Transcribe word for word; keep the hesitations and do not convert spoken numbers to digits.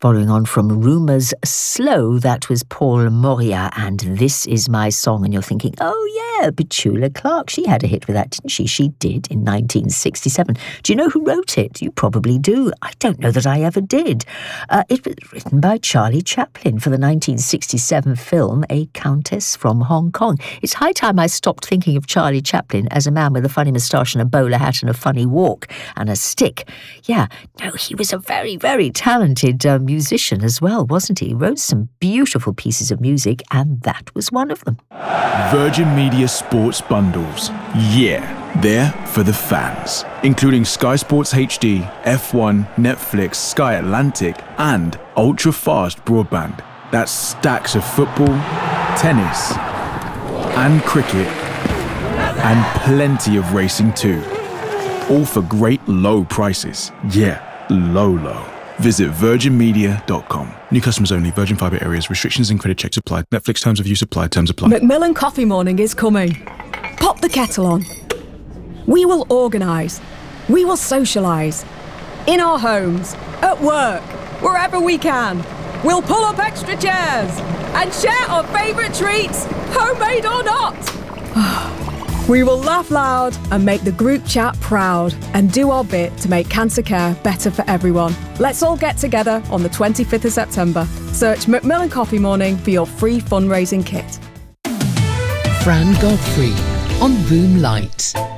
Following on from Rumours Slow, that was Paul Moria and This Is My Song. And you're thinking, oh yeah, Petula Clark, she had a hit with that, didn't she? She did in nineteen sixty-seven. Do you know who wrote it? You probably do. I don't know that I ever did. Uh, it was written by Charlie Chaplin for the nineteen sixty-seven film A Countess from Hong Kong. It's high time I stopped thinking of Charlie Chaplin as a man with a funny moustache and a bowler hat and a funny walk and a stick. Yeah, no, he was a very, very talented um, musician as well, wasn't he? He wrote some beautiful pieces of music, and that was one of them. Virgin Media Sports Bundles. Yeah, they're for the fans. Including Sky Sports H D, F one, Netflix, Sky Atlantic, and ultra-fast broadband. That's stacks of football, tennis, and cricket, and plenty of racing too. All for great low prices. Yeah, low, low. Visit virgin media dot com. New customers only. Virgin Fibre areas. Restrictions and credit checks apply. Netflix terms of use apply. Terms apply. Macmillan Coffee Morning is coming. Pop the kettle on. We will organise. We will socialise. In our homes, at work, wherever we can. We'll pull up extra chairs and share our favourite treats, homemade or not. We will laugh loud and make the group chat proud and do our bit to make cancer care better for everyone. Let's all get together on the twenty-fifth of September. Search Macmillan Coffee Morning for your free fundraising kit. Fran Godfrey on Boom Light.